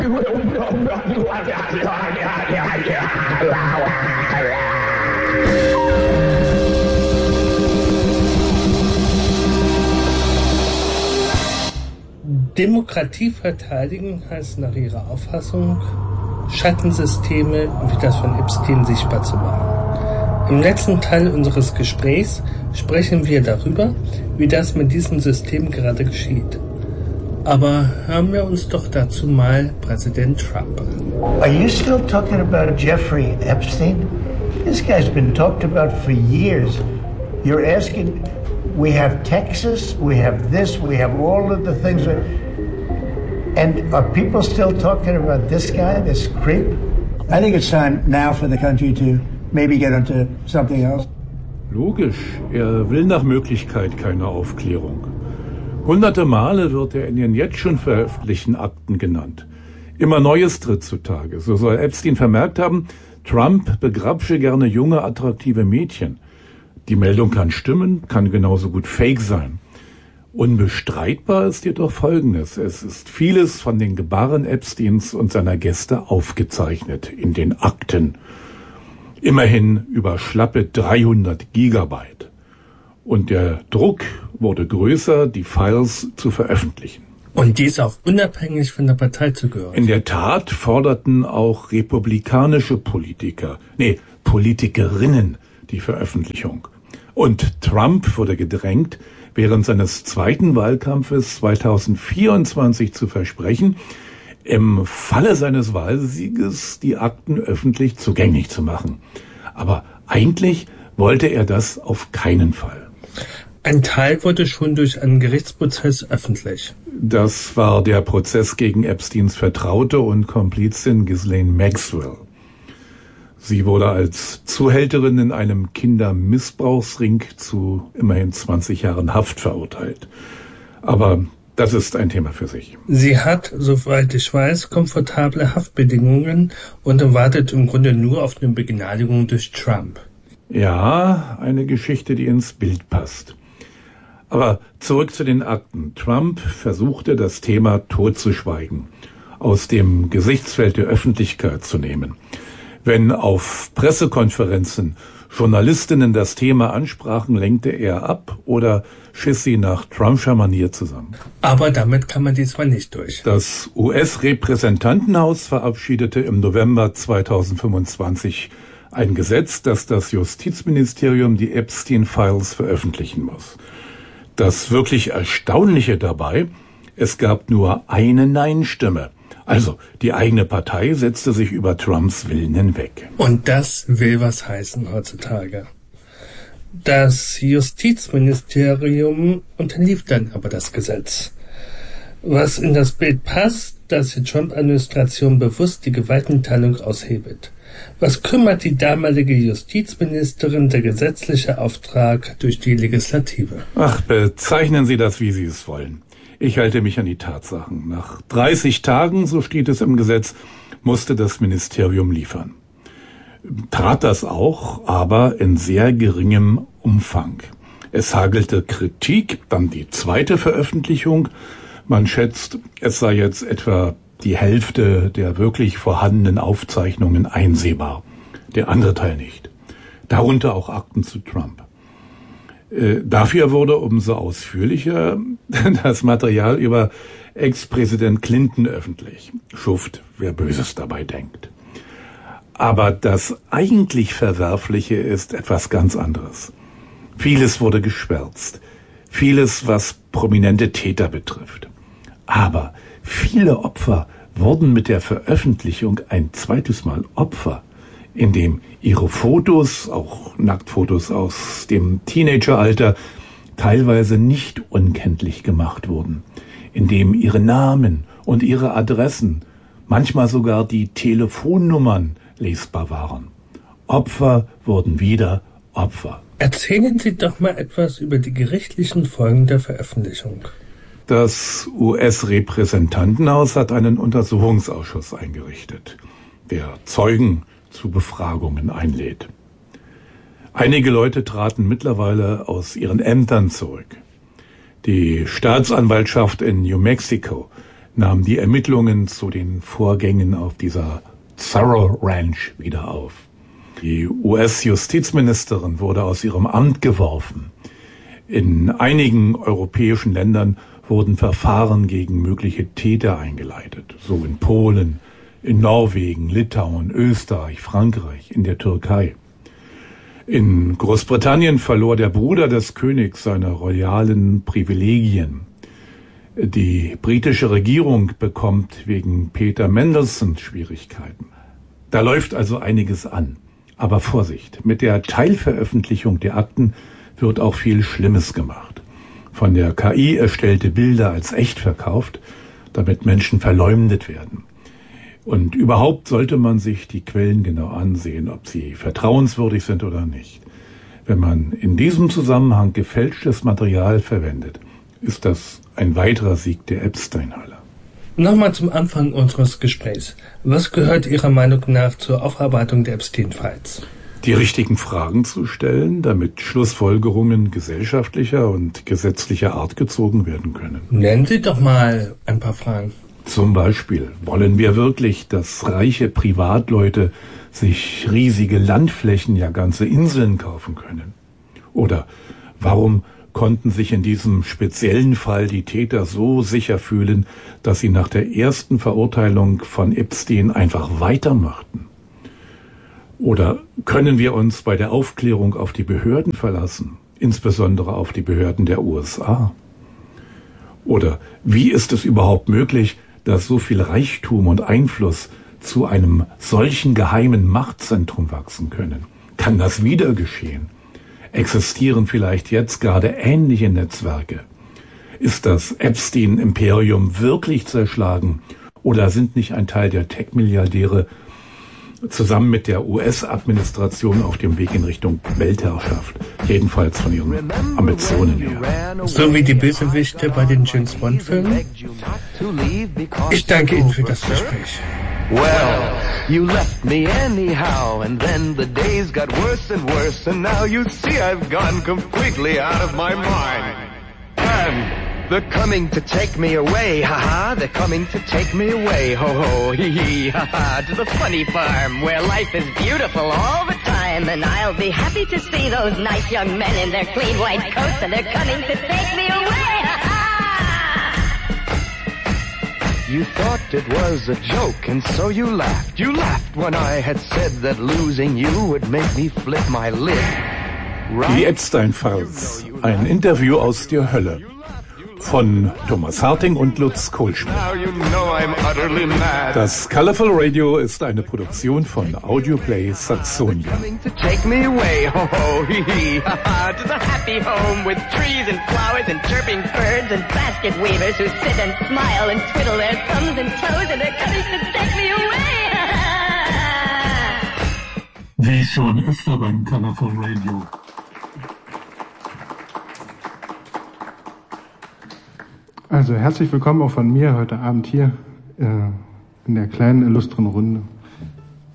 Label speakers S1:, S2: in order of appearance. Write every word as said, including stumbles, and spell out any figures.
S1: Demokratie verteidigen heißt nach ihrer Auffassung, Schattensysteme wie das von Epstein sichtbar zu machen. Im letzten Teil unseres Gesprächs sprechen wir darüber, wie das mit diesem System gerade geschieht. Aber hören wir uns doch dazu mal Präsident Trump an.
S2: Are you still talking about Jeffrey Epstein? This guy's been talked about for years. You're asking, we have Texas, we have this, we have all of the things. And are people still talking about this guy, this creep?
S3: I think it's time now for the country to maybe get onto something else.
S4: Logisch, er will nach Möglichkeit keine Aufklärung. Hunderte Male wird er in den jetzt schon veröffentlichten Akten genannt. Immer Neues tritt zutage. So soll Epstein vermerkt haben, Trump begrapsche gerne junge, attraktive Mädchen. Die Meldung kann stimmen, kann genauso gut Fake sein. Unbestreitbar ist jedoch Folgendes. Es ist vieles von den Gebaren Epsteins und seiner Gäste aufgezeichnet in den Akten. Immerhin über schlappe dreihundert Gigabyte. Und der Druck wurde größer, die Files zu veröffentlichen.
S1: Und dies auch unabhängig von der Parteizugehörigkeit.
S4: In der Tat forderten auch republikanische Politiker, nee, Politikerinnen die Veröffentlichung. Und Trump wurde gedrängt, während seines zweiten Wahlkampfes zweitausendvierundzwanzig zu versprechen, im Falle seines Wahlsieges die Akten öffentlich zugänglich zu machen. Aber eigentlich wollte er das auf keinen Fall.
S1: Ein Teil wurde schon durch einen Gerichtsprozess öffentlich.
S4: Das war der Prozess gegen Epsteins Vertraute und Komplizin Ghislaine Maxwell. Sie wurde als Zuhälterin in einem Kindermissbrauchsring zu immerhin zwanzig Jahren Haft verurteilt. Aber das ist ein Thema für sich.
S1: Sie hat, soweit ich weiß, komfortable Haftbedingungen und wartet im Grunde nur auf eine Begnadigung durch Trump.
S4: Ja, eine Geschichte, die ins Bild passt. Aber zurück zu den Akten. Trump versuchte, das Thema totzuschweigen, aus dem Gesichtsfeld der Öffentlichkeit zu nehmen. Wenn auf Pressekonferenzen Journalistinnen das Thema ansprachen, lenkte er ab oder schiss sie nach Trumpscher Manier zusammen.
S1: Aber damit kann man diesmal nicht durch.
S4: Das U S-Repräsentantenhaus verabschiedete im November zweitausendfünfundzwanzig ein Gesetz, das das Justizministerium die Epstein-Files veröffentlichen muss. Das wirklich Erstaunliche dabei, es gab nur eine Nein-Stimme. Also, die eigene Partei setzte sich über Trumps Willen hinweg.
S1: Und das will was heißen heutzutage. Das Justizministerium unterlief dann aber das Gesetz. Was in das Bild passt, dass die Trump-Administration bewusst die Gewaltenteilung aushebelt. Was kümmert die damalige Justizministerin der gesetzliche Auftrag durch die Legislative?
S4: Ach, bezeichnen Sie das, wie Sie es wollen. Ich halte mich an die Tatsachen. Nach dreißig Tagen, so steht es im Gesetz, musste das Ministerium liefern. Tat das auch, aber in sehr geringem Umfang. Es hagelte Kritik, dann die zweite Veröffentlichung. Man schätzt, es sei jetzt etwa die Hälfte der wirklich vorhandenen Aufzeichnungen einsehbar. Der andere Teil nicht. Darunter auch Akten zu Trump. Äh, dafür wurde umso ausführlicher das Material über Ex-Präsident Clinton öffentlich. Schuft, wer Böses dabei denkt. Aber das eigentlich Verwerfliche ist etwas ganz anderes. Vieles wurde geschwärzt. Vieles, was prominente Täter betrifft. Aber viele Opfer wurden mit der Veröffentlichung ein zweites Mal Opfer, indem ihre Fotos, auch Nacktfotos aus dem Teenageralter, teilweise nicht unkenntlich gemacht wurden, indem ihre Namen und ihre Adressen, manchmal sogar die Telefonnummern lesbar waren. Opfer wurden wieder Opfer.
S1: Erzählen Sie doch mal etwas über die gerichtlichen Folgen der Veröffentlichung.
S4: Das U S-Repräsentantenhaus hat einen Untersuchungsausschuss eingerichtet, der Zeugen zu Befragungen einlädt. Einige Leute traten mittlerweile aus ihren Ämtern zurück. Die Staatsanwaltschaft in New Mexico nahm die Ermittlungen zu den Vorgängen auf dieser Zorro Ranch wieder auf. Die U S-Justizministerin wurde aus ihrem Amt geworfen. In einigen europäischen Ländern wurden Verfahren gegen mögliche Täter eingeleitet, so in Polen, in Norwegen, Litauen, Österreich, Frankreich, in der Türkei. In Großbritannien verlor der Bruder des Königs seine royalen Privilegien. Die britische Regierung bekommt wegen Peter Mandelson Schwierigkeiten. Da läuft also einiges an. Aber Vorsicht, mit der Teilveröffentlichung der Akten wird auch viel Schlimmes gemacht. Von der K I erstellte Bilder als echt verkauft, damit Menschen verleumdet werden. Und überhaupt sollte man sich die Quellen genau ansehen, ob sie vertrauenswürdig sind oder nicht. Wenn man in diesem Zusammenhang gefälschtes Material verwendet, ist das ein weiterer Sieg der Epstein-Halle.
S1: Nochmal zum Anfang unseres Gesprächs. Was gehört Ihrer Meinung nach zur Aufarbeitung der Epstein-Files?
S4: Die richtigen Fragen zu stellen, damit Schlussfolgerungen gesellschaftlicher und gesetzlicher Art gezogen werden können.
S1: Nennen Sie doch mal ein paar Fragen.
S4: Zum Beispiel, wollen wir wirklich, dass reiche Privatleute sich riesige Landflächen, ja ganze Inseln kaufen können? Oder warum konnten sich in diesem speziellen Fall die Täter so sicher fühlen, dass sie nach der ersten Verurteilung von Epstein einfach weitermachten? Oder können wir uns bei der Aufklärung auf die Behörden verlassen, insbesondere auf die Behörden der U S A? Oder wie ist es überhaupt möglich, dass so viel Reichtum und Einfluss zu einem solchen geheimen Machtzentrum wachsen können? Kann das wieder geschehen? Existieren vielleicht jetzt gerade ähnliche Netzwerke? Ist das Epstein-Imperium wirklich zerschlagen? Oder sind nicht ein Teil der Tech-Milliardäre zusammen mit der U S-Administration auf dem Weg in Richtung Weltherrschaft? Jedenfalls von ihren Ambitionen her.
S1: So wie die Bösewichte bei den James Bond-Filmen? Ich danke Ihnen für das Gespräch.
S5: Well, you left me anyhow, and then the days got worse and worse, and now you see I've gone completely out of my mind. And they're coming to take me away, ha-ha, they're coming to take me away, ho-ho, hee-hee, ha-ha, to the funny farm where life is beautiful all the time, and I'll be happy to see those nice young men in their clean white coats, and they're coming to take me away, ha-ha! You thought it was a joke, and so you laughed. You laughed when I had said that losing you would make me flip my lid. Right?
S4: Die Epstein-Files, ein Interview aus der Hölle. Von Thomas Harting und Lutz Kohlschmidt. Das Colorful Radio ist eine Produktion von Audioplay Saxonia.
S5: Take me away, ho ho, hee hee, ha ha, to the happy home with trees and flowers and chirping birds and basket weavers who sit and smile and twiddle their thumbs and toes and they're coming to take me away, ha ha.
S6: Wie schon öfter beim Colorful Radio.
S7: Also herzlich willkommen auch von mir heute Abend hier äh, in der kleinen illustren Runde.